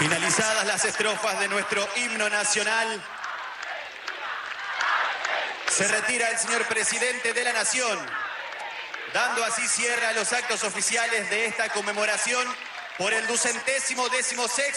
Finalizadas las estrofas de nuestro himno nacional, se retira el señor presidente de la Nación, dando así cierre a los actos oficiales de esta conmemoración por el 216º